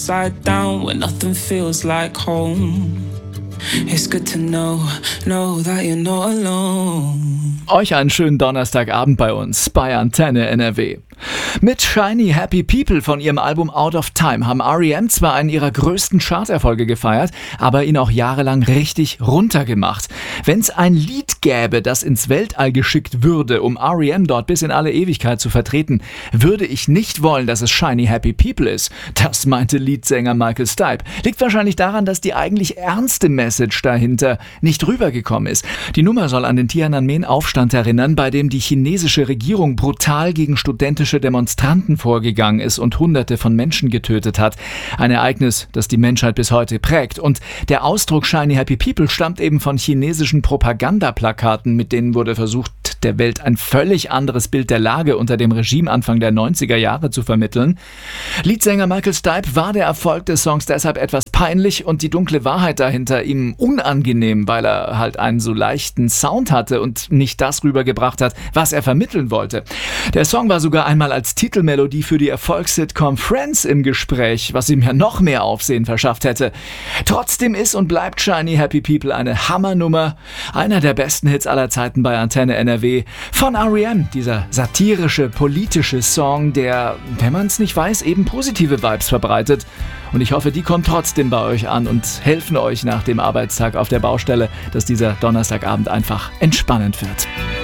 upside down when nothing feels like home. It's good to know that you're not alone. Euch einen schönen Donnerstagabend bei uns, bei Antenne NRW. Mit Shiny Happy People von ihrem Album Out of Time haben R.E.M. zwar einen ihrer größten Charterfolge gefeiert, aber ihn auch jahrelang richtig runtergemacht. Wenn es ein Lied gäbe, das ins Weltall geschickt würde, um R.E.M. dort bis in alle Ewigkeit zu vertreten, würde ich nicht wollen, dass es Shiny Happy People ist. Das meinte Leadsänger Michael Stipe. Liegt wahrscheinlich daran, dass die eigentlich ernste Message dahinter nicht rübergekommen ist. Die Nummer soll an den Tiananmen-Aufstand erinnern, bei dem die chinesische Regierung brutal gegen studentische Demonstranten vorgegangen ist und Hunderte von Menschen getötet hat. Ein Ereignis, das die Menschheit bis heute prägt. Und der Ausdruck Shiny Happy People stammt eben von chinesischen Propagandaplakaten, mit denen wurde versucht, der Welt ein völlig anderes Bild der Lage unter dem Regime Anfang der 90er Jahre zu vermitteln. Leadsänger Michael Stipe war der Erfolg des Songs deshalb etwas peinlich und die dunkle Wahrheit dahinter ihm unangenehm, weil er halt einen so leichten Sound hatte und nicht das rübergebracht hat, was er vermitteln wollte. Der Song war sogar einmal als Titelmelodie für die Erfolgssitcom Friends im Gespräch, was ihm ja noch mehr Aufsehen verschafft hätte. Trotzdem ist und bleibt Shiny Happy People eine Hammernummer, einer der besten Hits aller Zeiten bei Antenne NRW von R.E.M., dieser satirische, politische Song, der, wenn man es nicht weiß, eben positive Vibes verbreitet. Und ich hoffe, die kommen trotzdem bei euch an und helfen euch nach dem Arbeitstag auf der Baustelle, dass dieser Donnerstagabend einfach entspannend wird.